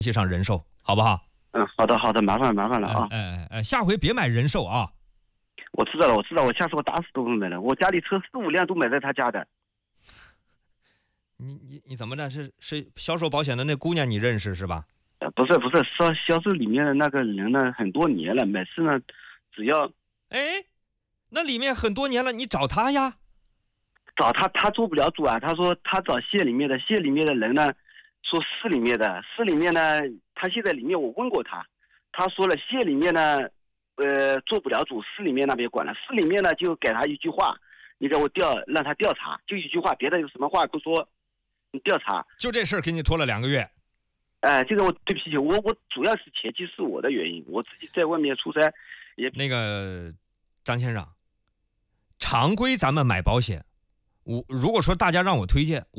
系上人寿，好不好？ 好的好的，麻烦了啊。 下回别买人寿啊。 我知道了，我下次我打死都不买了。我家里车4、5辆都买在他家的。 你怎么着？是销售保险的那姑娘你认识是吧？ 不是，销售里面的那个人呢，很多年了，每次呢，只要那里面很多年了，你找他呀。 找他做不了主啊。他说他找县里面的人呢，说市里面呢，他现在里面我问过他，他说了县里面呢，做不了主，市里面那边管了，市里面呢就给他一句话，你给我让他调查，就一句话，别的有什么话不说，你调查。 就这事儿给你拖了2个月。 这个对不起，我主要是前期是我的原因，我自己在外面出差也。 那个张先生，常规咱们买保险，如果说大家让我推荐，